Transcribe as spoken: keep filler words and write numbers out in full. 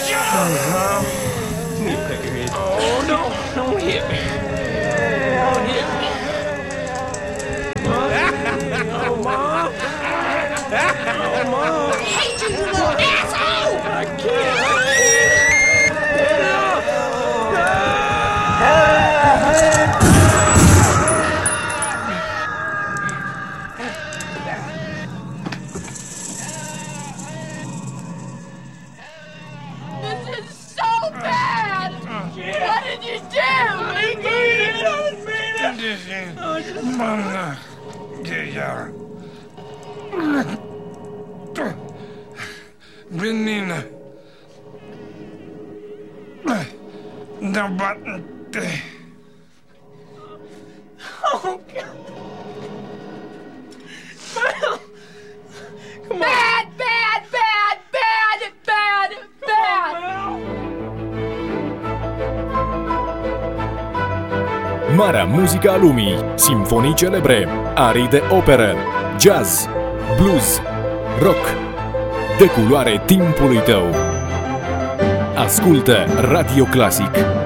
Let me peck your head. Oh, no. Don't hit me. Don't hit me. Oh, Mom. Oh, Mom. I hate you, you little asshole! I can't. I can't. Get up. This is so bad! What did you do? I didn't mean it. I didn't mean it. Mana dia. Benina. Dapat teh. Oh, God. Come on. Bad, bad, bad, bad, bad, bad! Marea muzică a lumii, simfonii celebre, aride opere, jazz, blues, rock, de culoare timpului tău. Ascultă Radio Clasic.